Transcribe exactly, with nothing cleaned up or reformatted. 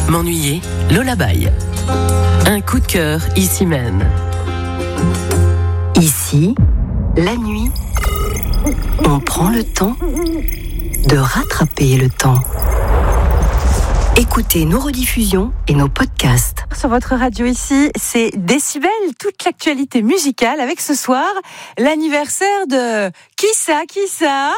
M'ennuyer, Lola Baye. Un coup de cœur ici même. Ici, la nuit, on prend le temps de rattraper le temps. Écoutez nos rediffusions et nos podcasts. Sur votre radio ici, c'est Décibel, toute l'actualité musicale avec ce soir l'anniversaire de qui ça, qui ça ?